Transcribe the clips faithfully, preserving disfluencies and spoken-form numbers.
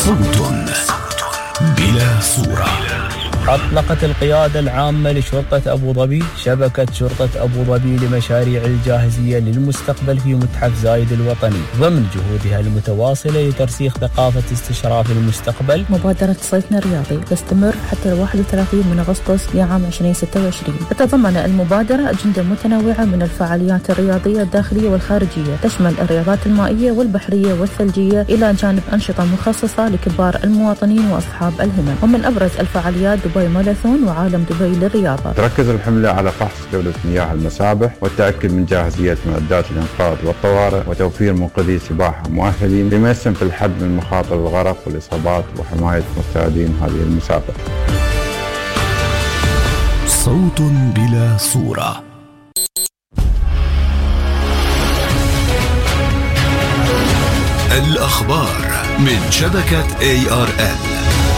صوت بلا صورة. أطلقت القيادة العامة لشرطة أبو ظبي شبكة شرطة أبو ظبي لمشاريع الجاهزية للمستقبل في متحف زايد الوطني ضمن جهودها المتواصلة لترسيخ ثقافة استشراف المستقبل. مبادرة صيفنا الرياضي تستمر حتى واحد وثلاثين من أغسطس لعام ألفين وستة وعشرين. تتضمن المبادرة أجندة متنوعة من الفعاليات الرياضية الداخلية والخارجية، تشمل الرياضات المائية والبحرية والثلجية إلى جانب أنشطة مخصصة لكبار المواطنين وأصحاب الهمم. ومن أبرز الفعاليات دبي ماراثون وعالم دبي للرياضة. تركز الحملة على فحص جودة مياه المسابح والتأكد من جاهزية معدات الإنقاذ والطوارئ وتوفير منقذي سباحة مؤهلين لما يسهم في الحد من مخاطر الغرق والإصابات وحماية مستعدين هذه المسابقة. صوت بلا صورة. الأخبار من شبكة إيه آر إل.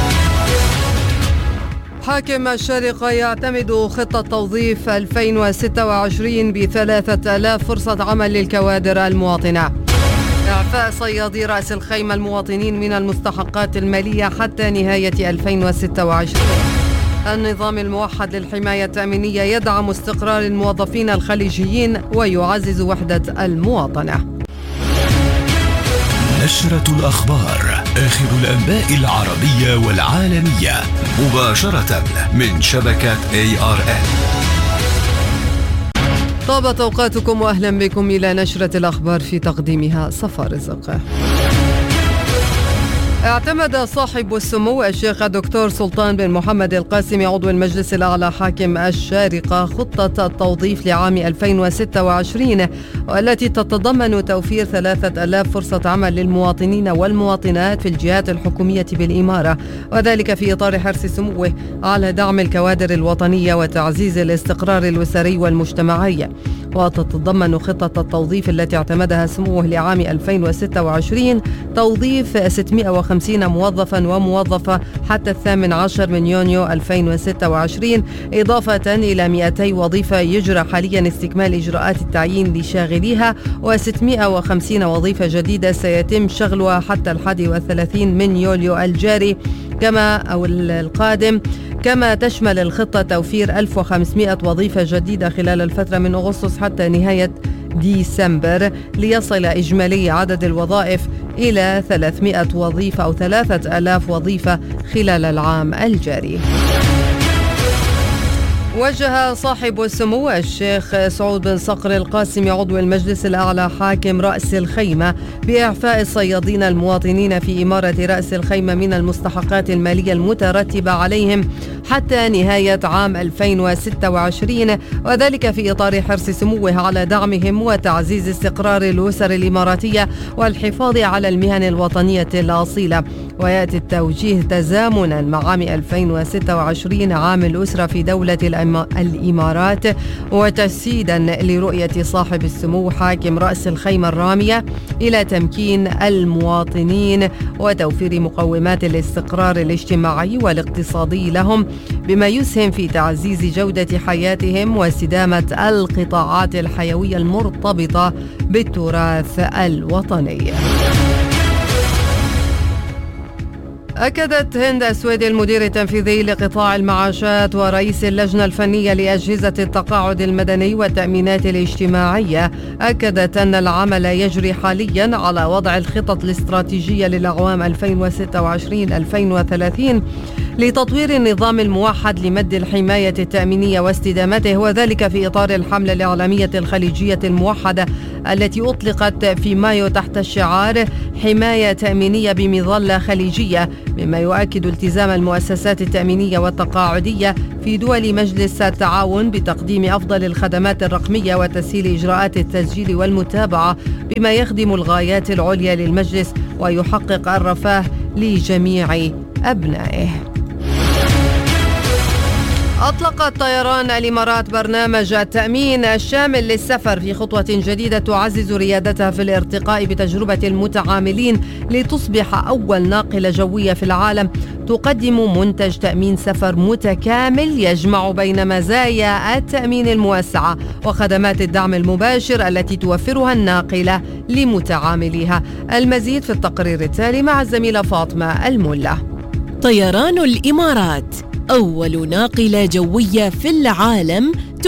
حاكم الشارقة يعتمد خطة توظيف ألفين وستة وعشرين بثلاثة آلاف فرصة عمل للكوادر المواطنة. إعفاء صيادي رأس الخيمة المواطنين من المستحقات المالية حتى نهاية ألفين وستة وعشرين. النظام الموحد للحماية التأمينية يدعم استقرار الموظفين الخليجيين ويعزز وحدة المواطنة. نشرة الأخبار، آخر الأنباء العربية والعالمية مباشرة من شبكة إيه آر إل. طابت أوقاتكم وأهلا بكم إلى نشرة الأخبار في تقديمها صفا رزق. اعتمد صاحب السمو الشيخ الدكتور سلطان بن محمد القاسمي عضو المجلس الأعلى حاكم الشارقة خطة التوظيف لعام ألفين وستة وعشرين، والتي تتضمن توفير ثلاثة آلاف فرصة عمل للمواطنين والمواطنات في الجهات الحكومية بالإمارة، وذلك في إطار حرص سموه على دعم الكوادر الوطنية وتعزيز الاستقرار الأسري والمجتمعي. وتتضمن خطة التوظيف التي اعتمدها سموه لعام ألفين وستة وعشرين توظيف ستمائة وخمسين موظفا وموظفة حتى الثامن عشر من يونيو ألفين وستة وعشرين، إضافة إلى مئتي وظيفة يجرى حاليا استكمال إجراءات التعيين لشاغليها، وستمائة وخمسين وظيفة جديدة سيتم شغلها حتى الحادي والثلاثين من يوليو الجاري كما أو القادم. كما تشمل الخطة توفير ألف وخمسمائة وظيفة جديدة خلال الفترة من أغسطس حتى نهاية ديسمبر، ليصل إجمالي عدد الوظائف إلى ثلاثمائة وظيفة أو ثلاثة آلاف وظيفة خلال العام الجاري. وجه صاحب السمو الشيخ سعود بن صقر القاسمي عضو المجلس الأعلى حاكم رأس الخيمة بإعفاء الصيادين المواطنين في إمارة رأس الخيمة من المستحقات المالية المترتبة عليهم حتى نهاية عام ألفين وستة وعشرين، وذلك في إطار حرص سموه على دعمهم وتعزيز استقرار الأسر الإماراتية والحفاظ على المهن الوطنية الأصيلة. ويأتي التوجيه تزامنا مع عام ألفين وستة وعشرين عام الأسرة في دولة الإمارات، وتجسيدا لرؤية صاحب السمو حاكم رأس الخيمة الرامية إلى تمكين المواطنين وتوفير مقومات الاستقرار الاجتماعي والاقتصادي لهم، بما يسهم في تعزيز جودة حياتهم واستدامة القطاعات الحيوية المرتبطة بالتراث الوطني. أكدت هند السويدي المدير التنفيذي لقطاع المعاشات ورئيس اللجنة الفنية لأجهزة التقاعد المدني والتأمينات الاجتماعية، أكدت أن العمل يجري حاليا على وضع الخطط الاستراتيجية للأعوام ألفين وستة وعشرين ألفين وثلاثين لتطوير النظام الموحد لمد الحماية التأمينية واستدامته، وذلك في إطار الحملة الإعلامية الخليجية الموحدة التي أطلقت في مايو تحت الشعار حماية تأمينية بمظلة خليجية، مما يؤكد التزام المؤسسات التأمينية والتقاعدية في دول مجلس التعاون بتقديم أفضل الخدمات الرقمية وتسهيل إجراءات التسجيل والمتابعة، بما يخدم الغايات العليا للمجلس ويحقق الرفاه لجميع أبنائه. أطلقت طيران الإمارات برنامج التأمين الشامل للسفر في خطوة جديدة تعزز ريادتها في الارتقاء بتجربة المتعاملين لتصبح أول ناقلة جوية في العالم تقدم منتج تأمين سفر متكامل يجمع بين مزايا التأمين الموسعة وخدمات الدعم المباشر التي توفرها الناقلة لمتعامليها. المزيد في التقرير التالي مع الزميلة فاطمة الملا. طيران الإمارات أول ناقلة جوية في العالم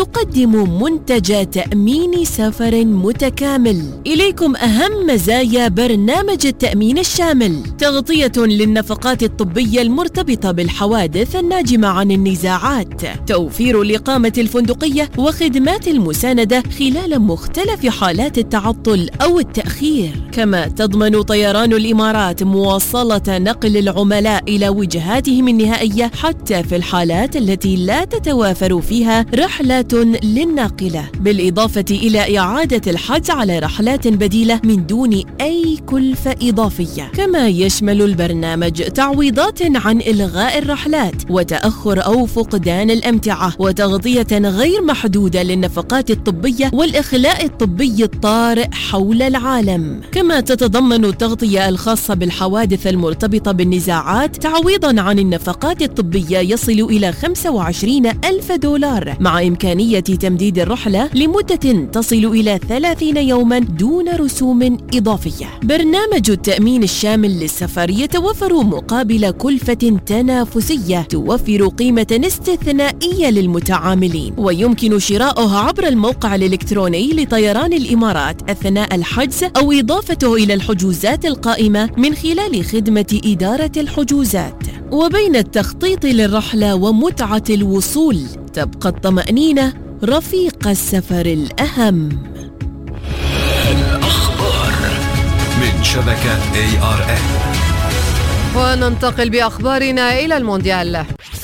تقدم منتج تأمين سفر متكامل. إليكم أهم مزايا برنامج التأمين الشامل: تغطية للنفقات الطبية المرتبطة بالحوادث الناجمة عن النزاعات، توفير الإقامة الفندقية وخدمات المساندة خلال مختلف حالات التعطل أو التأخير. كما تضمن طيران الإمارات مواصلة نقل العملاء إلى وجهاتهم النهائية حتى في الحالات التي لا تتوافر فيها رحلات للناقلة، بالإضافة إلى إعادة الحجز على رحلات بديلة من دون أي كلفة إضافية. كما يشمل البرنامج تعويضات عن إلغاء الرحلات وتأخر أو فقدان الأمتعة، وتغطية غير محدودة للنفقات الطبية والإخلاء الطبي الطارئ حول العالم. كما تتضمن التغطية الخاصة بالحوادث المرتبطة بالنزاعات تعويضا عن النفقات الطبية يصل إلى خمسة وعشرين ألف دولار، مع إمكانية تمديد الرحلة لمدة تصل إلى ثلاثين يوما دون رسوم إضافية. برنامج التأمين الشامل للسفر يتوفر مقابل كلفة تنافسية توفر قيمة استثنائية للمتعاملين، ويمكن شراؤه عبر الموقع الإلكتروني لطيران الإمارات أثناء الحجز أو إضافته إلى الحجوزات القائمة من خلال خدمة إدارة الحجوزات. وبين التخطيط للرحلة ومتعة الوصول تبقى الطمأنينة رفيق السفر الأهم. الأخبار من شبكة إيه آر إن. وننتقل بأخبارنا إلى المونديال.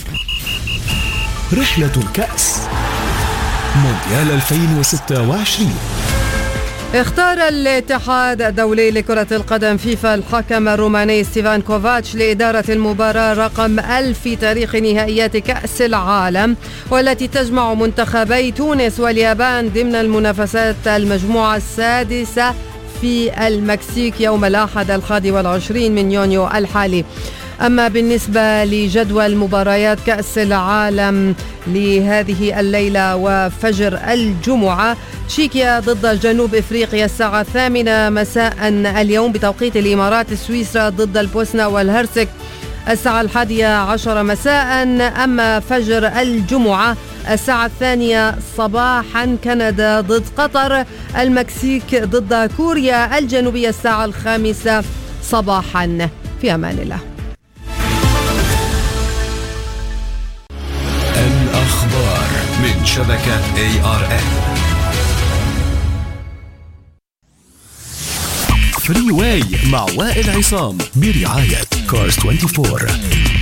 رحلة الكأس مونديال ألفين وستة وعشرين. اختار الاتحاد الدولي لكرة القدم فيفا الحكم الروماني ستيفان كوفاتش لإدارة المباراة رقم ألف في تاريخ نهائيات كأس العالم، والتي تجمع منتخبي تونس واليابان ضمن المنافسات المجموعة السادسة في المكسيك يوم الأحد الحادي والعشرين من يونيو الحالي. أما بالنسبة لجدول مباريات كأس العالم لهذه الليلة وفجر الجمعة، تشيكيا ضد جنوب إفريقيا الساعة الثامنة مساء اليوم بتوقيت الإمارات، سويسرا ضد البوسنة والهرسك الساعة الحادية عشر مساء. أما فجر الجمعة الساعة الثانية صباحا كندا ضد قطر، المكسيك ضد كوريا الجنوبية الساعة الخامسة صباحا. في أمان الله. الأخبار من شبكة إيه آر إن. فري واي مع وائل عصام برعاية كارز أربعة وعشرين.